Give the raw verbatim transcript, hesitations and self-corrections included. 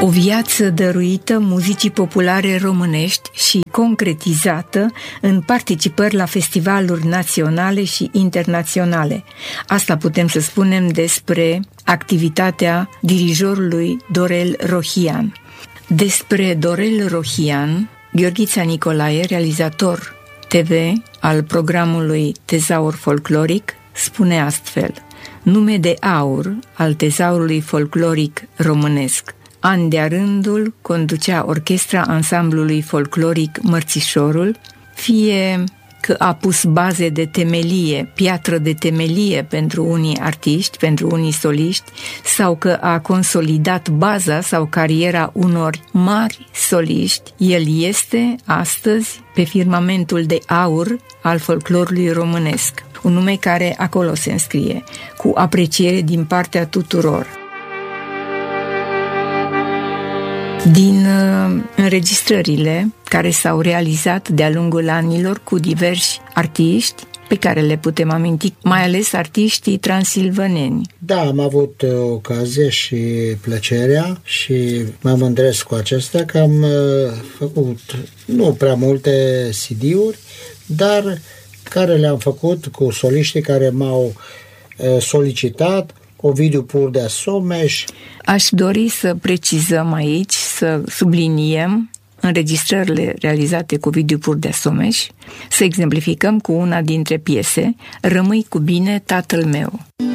O viață dăruită muzicii populare românești și concretizată în participări la festivaluri naționale și internaționale. Asta putem să spunem despre activitatea dirijorului Dorel Rohian. Despre Dorel Rohian, Gheorghița Nicolae, realizator T V al programului Tezaur Folcloric, spune astfel: nume de aur al tezaurului folcloric românesc. An de-a rândul conducea orchestra ansamblului folcloric Mărțișorul, fie că a pus baze de temelie, piatră de temelie pentru unii artiști, pentru unii soliști, sau că a consolidat baza sau cariera unor mari soliști, el este astăzi pe firmamentul de aur al folclorului românesc. Un nume care acolo se înscrie, cu apreciere din partea tuturor. Din uh, înregistrările care s-au realizat de-a lungul anilor cu diversi artiști, pe care le putem aminti, mai ales artiștii transilvaneni. Da, am avut uh, ocazie și plăcerea și mă mândresc cu acestea că am uh, făcut nu prea multe C D-uri, dar care le-am făcut cu soliștii care m-au uh, solicitat. Ovidiu Purdea Someș. Aș dori să precizăm aici, să subliniem înregistrările realizate cu Ovidiu Purdea Someș, să exemplificăm cu una dintre piese, Rămâi cu bine, tatăl meu.